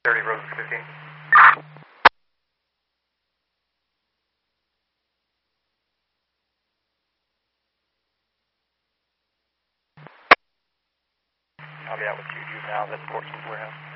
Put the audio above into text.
30 Road 15. I'll be out with you now. That's Portsmouth Warehouse.